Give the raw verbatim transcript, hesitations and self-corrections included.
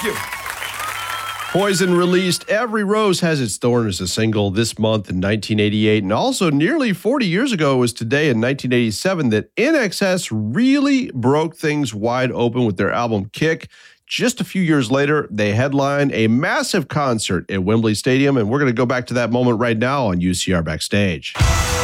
you. Poison released Every Rose Has Its Thorn as a single this month in nineteen eighty-eight, and also nearly forty years ago was today in nineteen eighty-seven that I N X S really broke things wide open with their album Kick. Just a few years later, they headlined a massive concert at Wembley Stadium, and we're going to go back to that moment right now on U C R Backstage.